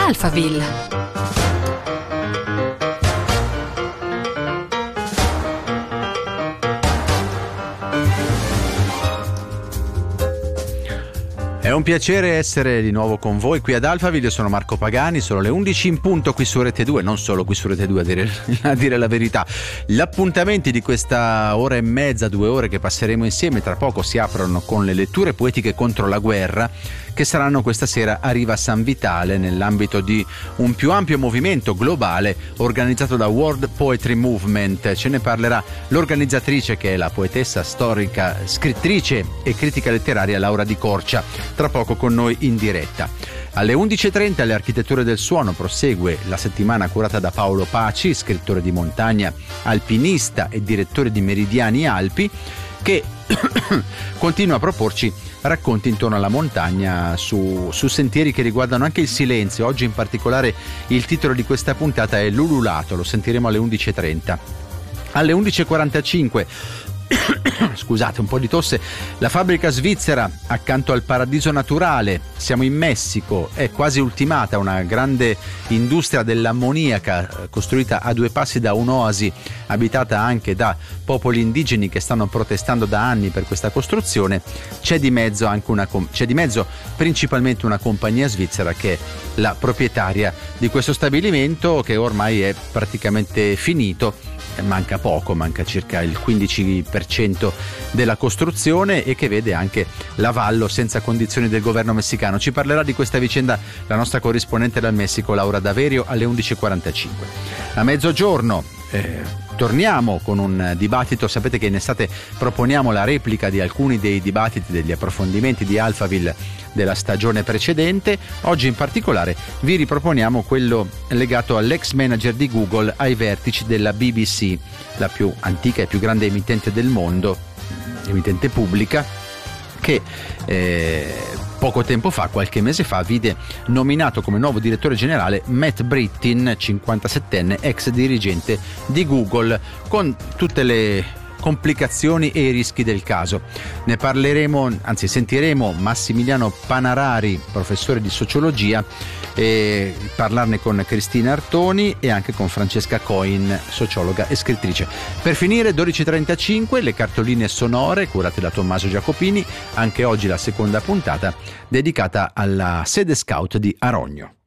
Alphaville. È un piacere essere di nuovo con voi qui ad Alphaville. Io sono Marco Pagani, sono le 11 in punto qui su Rete 2, non solo qui su Rete 2 a dire la verità. Gli appuntamenti di questa ora e mezza, 2 ore che passeremo insieme tra poco si aprono con le letture poetiche contro la guerra, che saranno questa sera a Riva San Vitale nell'ambito di un più ampio movimento globale organizzato da World Poetry Movement. Ce ne parlerà l'organizzatrice, che è la poetessa storica, scrittrice e critica letteraria Laura Di Corcia, tra poco con noi in diretta. Alle 11.30 alle Architetture del Suono prosegue la settimana curata da Paolo Paci, scrittore di montagna, alpinista e direttore di Meridiani Alpi, che continua a proporci racconti intorno alla montagna su sentieri che riguardano anche il silenzio. Oggi in particolare il titolo di questa puntata è L'Ululato, lo sentiremo alle 11.30. Alle 11.45 scusate, un po' di tosse, la fabbrica svizzera accanto al Paradiso Naturale. Siamo in Messico, è quasi ultimata una grande industria dell'ammoniaca costruita a 2 passi da un'oasi abitata anche da popoli indigeni che stanno protestando da anni per questa costruzione. C'è di mezzo principalmente una compagnia svizzera che è la proprietaria di questo stabilimento, che ormai è praticamente finito. Manca poco, manca circa il 15% della costruzione, e che vede anche l'avallo senza condizioni del governo messicano. Ci parlerà di questa vicenda la nostra corrispondente dal Messico Laura Daverio alle 11.45. A mezzogiorno torniamo con un dibattito. Sapete che in estate proponiamo la replica di alcuni dei dibattiti, degli approfondimenti di Alphaville della stagione precedente. Oggi in particolare vi riproponiamo quello legato all'ex manager di Google ai vertici della BBC, la più antica e più grande emittente del mondo, emittente pubblica, che poco tempo fa, qualche mese fa, vide nominato come nuovo direttore generale Matt Brittin, 57enne, ex dirigente di Google, con tutte le complicazioni e i rischi del caso. Ne parleremo, anzi sentiremo Massimiliano Panarari, professore di sociologia, e parlarne con Cristina Artoni e anche con Francesca Coin, sociologa e scrittrice. Per finire 12.35 le cartoline sonore curate da Tommaso Giacopini, anche oggi la seconda puntata dedicata alla sede scout di Arogno.